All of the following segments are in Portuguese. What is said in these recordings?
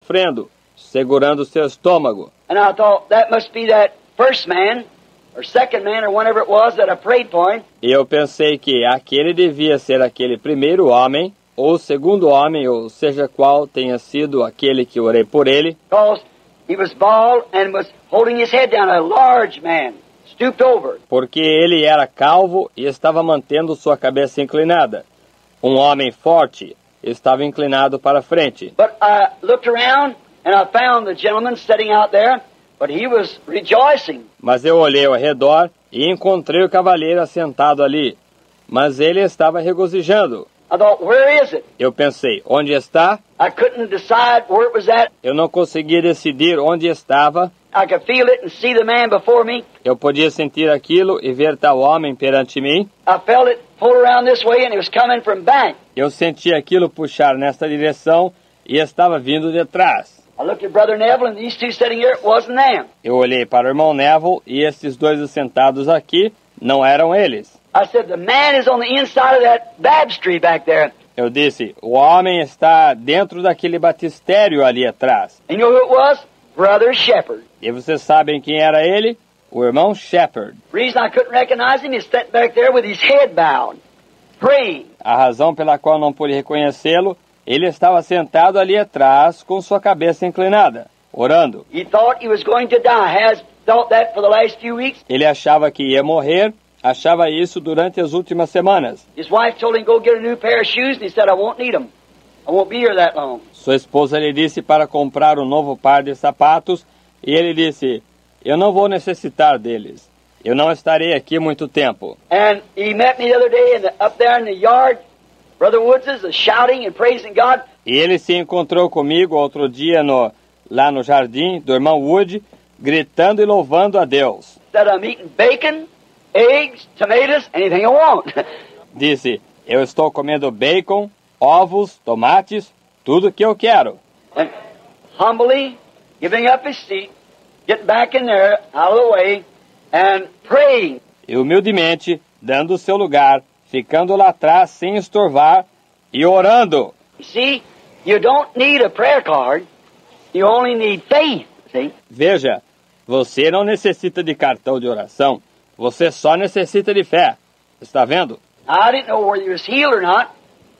sofrendo, segurando seu estômago. And I thought that must be that first man, or second man, or whatever it was that I prayed for him. E eu pensei que aquele devia ser aquele primeiro homem, ou segundo homem, ou seja qual tenha sido aquele que orei por ele, Because he was bald and was holding his head down, a large man, stooped over. porque ele era calvo e estava mantendo sua cabeça inclinada. Um homem forte estava inclinado para frente. But I looked around and I found the gentleman sitting out there, but he was rejoicing. Mas eu olhei ao redor e encontrei o cavalheiro assentado ali. Mas ele estava regozijando. I thought, where is it? Eu pensei, onde está? I couldn't decide where it was at. Eu não conseguia decidir onde estava. I could feel it and see the man before me. Eu podia sentir aquilo e ver tal homem perante mim. I felt it pull around this way and it was coming from back. Eu senti aquilo puxar nesta direção e estava vindo de trás. I looked at Brother Neville and these two sitting here, it wasn't them. Eu olhei para o irmão Neville e estes dois assentados aqui não eram eles. I said, the man is on the inside of that baptistry back there. Eu disse, o homem está dentro daquele batistério ali atrás. And you know who it was? Brother Shepherd. E vocês sabem quem era ele? O irmão Shepherd. The reason I couldn't recognize him is sitting back there with his head bowed, praying. A razão pela qual não pude reconhecê-lo, ele estava sentado ali atrás com sua cabeça inclinada, orando. He thought he was going to die. Has thought that for the last few weeks. Ele achava que ia morrer, achava isso durante as últimas semanas. His wife told him to go get a new pair of shoes, and he said, I won't need them. I won't be here that long. Sua esposa lhe disse para comprar um novo par de sapatos e ele disse, eu não vou necessitar deles. Eu não estarei aqui muito tempo. And he met me the other day up there in the yard. Brother Woods is shouting and praising God. E ele se encontrou comigo outro dia lá no jardim do irmão Wood, gritando e louvando a Deus. Said I'm eating bacon, eggs, tomatoes, anything I want. Disse, eu estou comendo bacon, ovos, tomates, tudo que eu quero. And humbly giving up his seat, getting back in there, out of the way, and praying. E humildemente, dando o seu lugar, ficando lá atrás sem estorvar e orando. You see, you don't need a prayer card. You only need faith, see? Veja, você não necessita de cartão de oração, você só necessita de fé. Está vendo? I didn't know whether he was healed or not.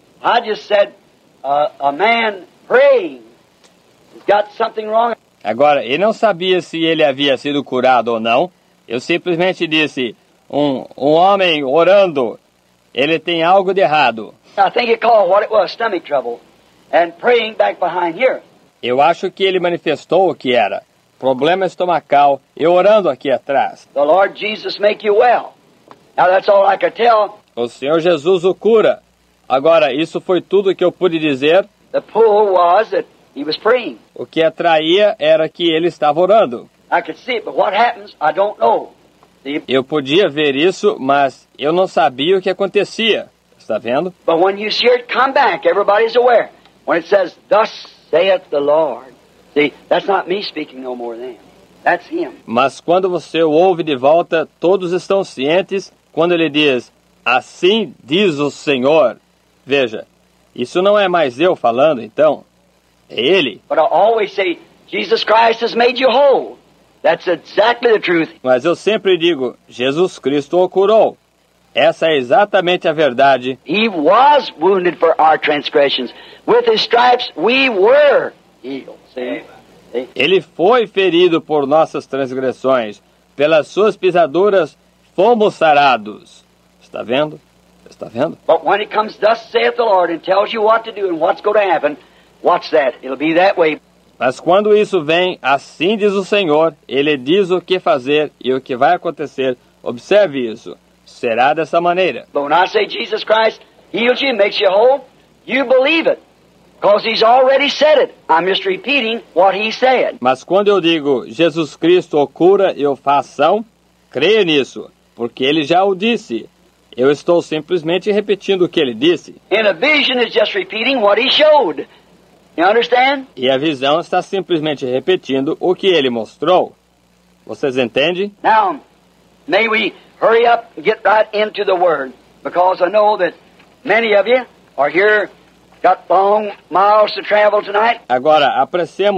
I just said, a man praying has got something wrong. Agora, ele não sabia se ele havia sido curado ou não. Eu simplesmente disse, um homem orando, ele tem algo de errado. I think he called what it was, stomach trouble, and praying back behind here. Eu acho que ele manifestou o que era. Problema estomacal e orando aqui atrás. The Lord Jesus make you well. Now that's all I could tell. O Senhor Jesus o cura. Agora, isso foi tudo que eu pude dizer. The pull was that he was praying. O que atraía era que ele estava orando. I could see it, but what happens, I don't know. See? Eu podia ver isso, mas eu não sabia o que acontecia. Está vendo? But when you see it come back, everybody's aware. When it says, thus saith the Lord. See, that's not me speaking no more than. That's him. Mas quando você o ouve de volta, todos estão cientes quando ele diz, assim diz o Senhor. Veja, isso não é mais eu falando, então. É ele. But I always say, Jesus Christ has made you whole. That's exactly the truth. Mas eu sempre digo, Jesus Cristo o curou. Essa é exatamente a verdade. He was wounded for our transgressions. With his stripes we were healed. See? See? Ele foi ferido por nossas transgressões. Pelas suas pisaduras fomos sarados. Está vendo? Está vendo? But when it comes, thus saith the Lord, and tells you what to do and what's going to happen, watch that. It'll be that way. Mas quando isso vem, assim diz o Senhor, Ele diz o que fazer e o que vai acontecer. Observe isso. Será dessa maneira. But when I say Jesus Christ heals you, makes you whole, you believe it. Because he's already said it. I'm just repeating what he said. Mas quando eu digo Jesus Cristo o cura e o faz são, creia nisso, porque Ele já o disse. Eu estou simplesmente repetindo o que Ele disse. And a vision is just repeating what he showed. You understand? E a visão está simplesmente repetindo o que Ele mostrou. Vocês entendem? Now, may we hurry up and get right into the Word. Because I know that many of you are here, got long miles to travel tonight. Agora, apressemos